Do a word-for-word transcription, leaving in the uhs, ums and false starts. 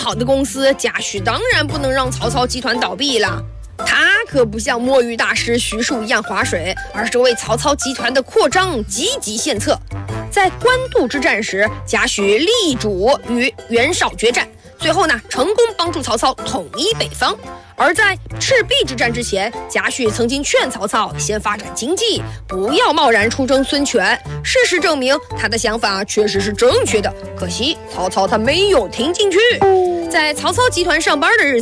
好的公司，贾诩当然不能让曹操集团倒闭了。他可不像摸鱼大师徐庶一样划水，而是为曹操集团的扩张积极献策。在官渡之战时，贾诩力主与袁绍决战，最后呢，成功帮助曹操统一北方。而在赤壁之战之前，贾诩曾经劝曹操先发展经济，不要贸然出征孙权。事实证明，他的想法确实是正确的，可惜曹操他没有听进去。在曹操集团上班的日子